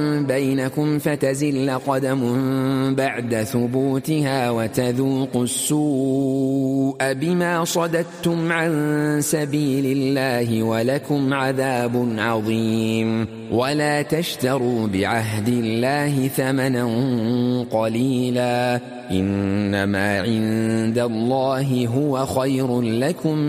بينكم فتزل قدم بعد ثبوتها وتذوقوا السوء بما صددتم عن سبيل الله ولكم عذاب عظيم. ولا تشتروا بعهد الله ثمنا قليلا إنما عند الله هو خير لكم